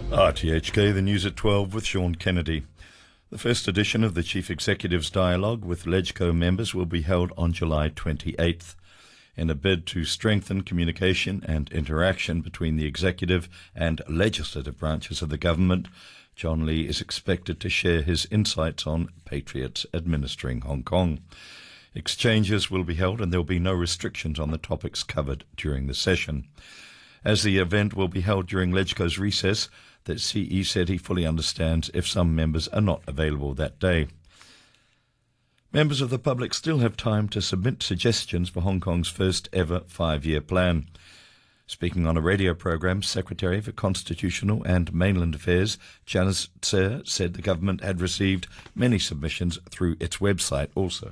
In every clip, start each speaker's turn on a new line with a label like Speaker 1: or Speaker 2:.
Speaker 1: RTHK, the news at 12 with Sean Kennedy. The first edition of the Chief Executive's Dialogue with LegCo members will be held on July 28th. In a bid to strengthen communication and interaction between the executive and legislative branches of the government, John Lee is expected to share his insights on patriots administering Hong Kong. Exchanges will be held and there will be no restrictions on the topics covered during the session. As the event will be held during LegCo's recess, the CE said he fully understands if some members are not available that day. Members of the public still have time to submit suggestions for Hong Kong's first ever 5-year plan. Speaking on a radio program, Secretary for Constitutional and Mainland Affairs Janice Tse said the government had received many submissions through its website also.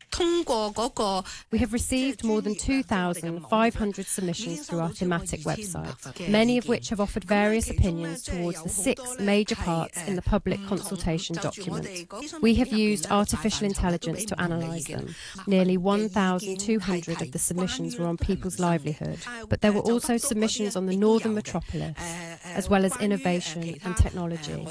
Speaker 2: We have received more than 2,500 submissions through our thematic website, many of which have offered various opinions towards the 6 major parts in the public consultation document. We have used artificial intelligence to analyse them. Nearly 1,200 of the submissions were on people's livelihood, but there were also submissions on the Northern Metropolis, as well as innovation and technology.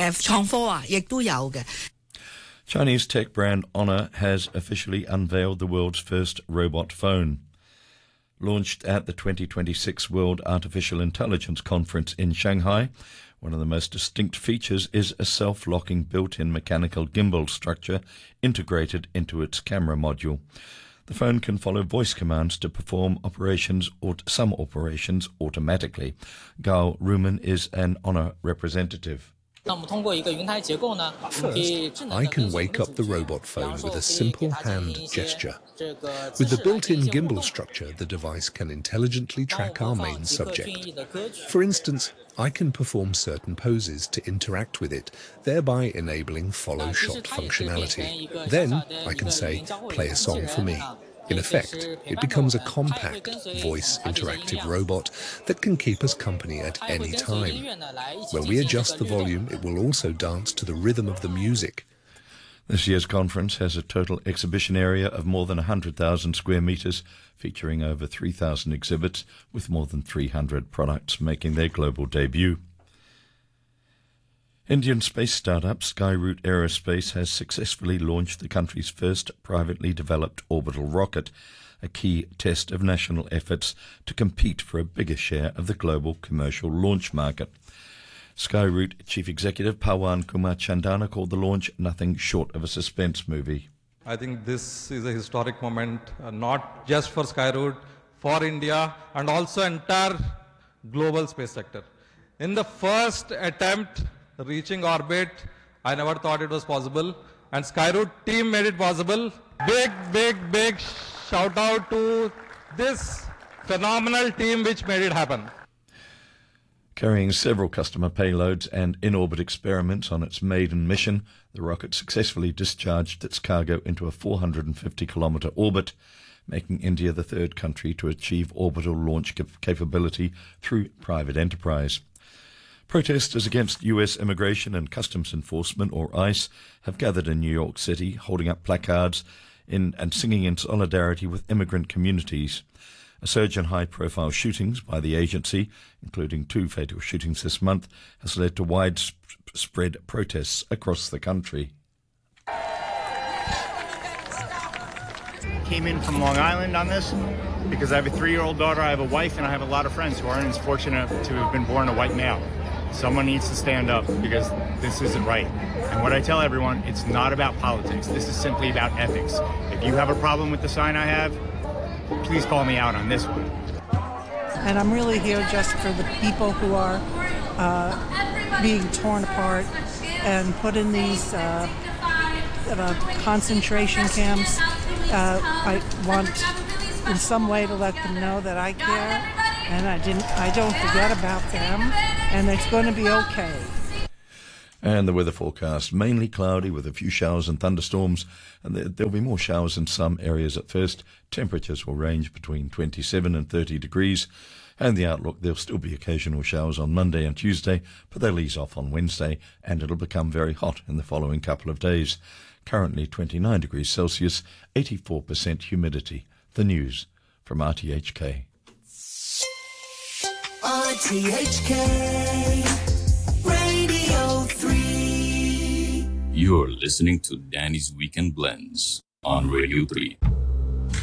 Speaker 1: Chinese tech brand Honor has officially unveiled the world's first robot phone. Launched at the 2026 World Artificial Intelligence Conference in Shanghai, one of the most distinct features is a self-locking built-in mechanical gimbal structure integrated into its camera module. The phone can follow voice commands to perform some operations automatically. Gao Ruman is an Honor representative.
Speaker 3: First, I can wake up the robot phone with a simple hand gesture. With the built-in gimbal structure, the device can intelligently track our main subject. For instance, I can perform certain poses to interact with it, thereby enabling follow shot functionality. Then I can say, play a song for me. In effect, it becomes a compact, voice interactive robot that can keep us company at any time. When we adjust the volume, it will also dance to the rhythm of the music.
Speaker 1: This year's conference has a total exhibition area of more than 100,000 square metres, featuring over 3,000 exhibits with more than 300 products making their global debut. Indian space startup Skyroot Aerospace has successfully launched the country's first privately developed orbital rocket, a key test of national efforts to compete for a bigger share of the global commercial launch market. Skyroot Chief Executive Pawan Kumar Chandana called the launch nothing short of a suspense movie.
Speaker 4: I think this is a historic moment, not just for Skyroot, for India, and also entire global space sector. In the first attempt reaching orbit, I never thought it was possible, and Skyroot team made it possible. Big shout out to this phenomenal team which made it happen.
Speaker 1: Carrying several customer payloads and in-orbit experiments on its maiden mission, the rocket successfully discharged its cargo into a 450-kilometre orbit, making India the third country to achieve orbital launch capability through private enterprise. Protesters against U.S. Immigration and Customs Enforcement, or ICE, have gathered in New York City, holding up placards and singing in solidarity with immigrant communities. A surge in high-profile shootings by the agency, including 2 fatal shootings this month, has led to widespread protests across the country.
Speaker 5: Came in from Long Island on this because I have a 3-year-old daughter, I have a wife, and I have a lot of friends who aren't as fortunate to have been born a white male. Someone needs to stand up because this isn't right. And what I tell everyone, it's not about politics. This is simply about ethics. If you have a problem with the sign I have, please call me out on this one.
Speaker 6: And I'm really here just for the people who are being torn apart and put in these concentration camps. I want in some way to let them know that I care and I don't forget about them, and it's going to be okay.
Speaker 1: And the weather forecast, mainly cloudy with a few showers and thunderstorms, and there'll be more showers in some areas at first. Temperatures will range between 27 and 30 degrees, and the outlook, there'll still be occasional showers on Monday and Tuesday, but they'll ease off on Wednesday, and it'll become very hot in the following couple of days. Currently 29 degrees Celsius, 84% humidity. The news from RTHK.
Speaker 7: RTHK You're listening to Danny's Weekend Blends on Radio 3.